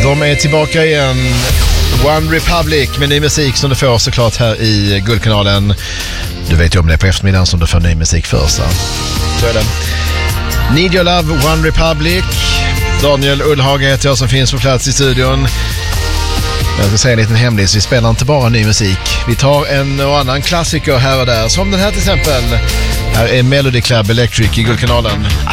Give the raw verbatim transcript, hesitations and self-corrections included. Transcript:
De är tillbaka igen. One Republic med ny musik som du får såklart här i Guldkanalen. Du vet ju om det är på eftermiddagen som du får ny musik först. Så är det. Need Your Love, One Republic. Daniel Ullhage heter jag som finns på plats i studion. Jag ska säga en liten hemlis. Vi spelar inte bara ny musik. Vi tar en och annan klassiker här och där. Som den här till exempel. Här är Melody Club Electric i Guldkanalen.